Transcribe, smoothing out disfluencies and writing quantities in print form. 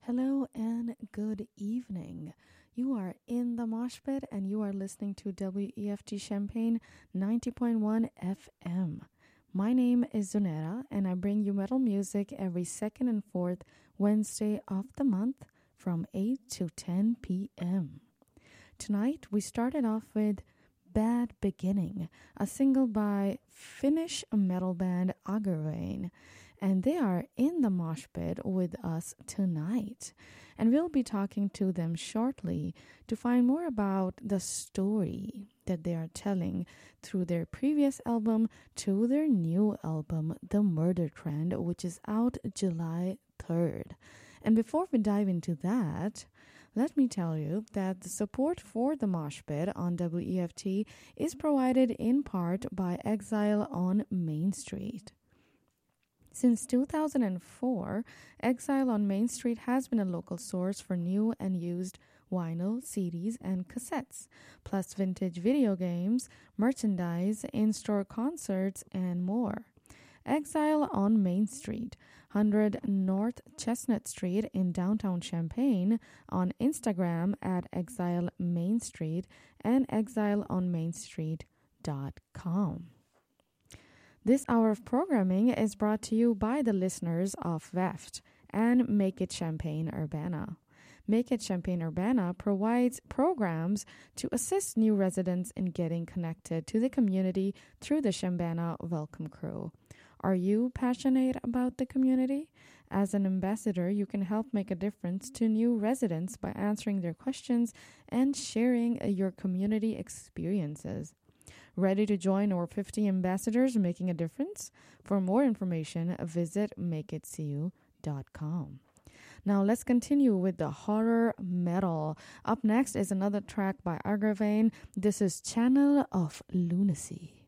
Hello and good evening. You are in the mosh pit and you are listening to WEFT Champagne 90.1 FM. My name is Zunera and I bring you metal music every second and fourth Wednesday of the month from 8 to 10 p.m. Tonight we started off with Bad Beginning, a single by Finnish metal band Agervain. And they are in the mosh pit with us tonight. And we'll be talking to them shortly to find more about the story that they are telling through their previous album to their new album, The Murder Trend, which is out July 3rd. And before we dive into that, let me tell you that the support for the Mosh Pit on WEFT is provided in part by Exile on Main Street. Since 2004, Exile on Main Street has been a local source for new and used vinyl, CDs, and cassettes, plus vintage video games, merchandise, in-store concerts, and more. Exile on Main Street, 100 North Chestnut Street in downtown Champaign, on Instagram at Exile Main Street and exileonmainstreet.com. This hour of programming is brought to you by the listeners of VEFT and Make It Champagne Urbana. Make It Champagne Urbana provides programs to assist new residents in getting connected to the community through the Chambana Welcome Crew. Are you passionate about the community? As an ambassador, you can help make a difference to new residents by answering their questions and sharing your community experiences. Ready to join our 50 ambassadors making a difference? For more information, visit makeitcu.com. Now let's continue with the horror metal. Up next is another track by Agervain. This is Channel of Lunacy.